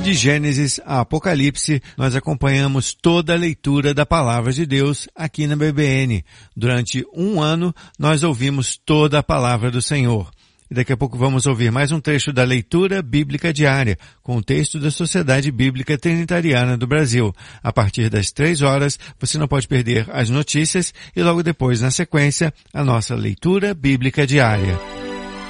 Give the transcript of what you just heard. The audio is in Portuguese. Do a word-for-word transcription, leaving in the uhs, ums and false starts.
De Gênesis a Apocalipse, nós acompanhamos toda a leitura da Palavra de Deus aqui na B B N. Durante um ano, nós ouvimos toda a Palavra do Senhor. E daqui a pouco vamos ouvir mais um trecho da leitura bíblica diária, com o texto da Sociedade Bíblica Trinitariana do Brasil. A partir das três horas, você não pode perder as notícias e logo depois, na sequência, a nossa leitura bíblica diária.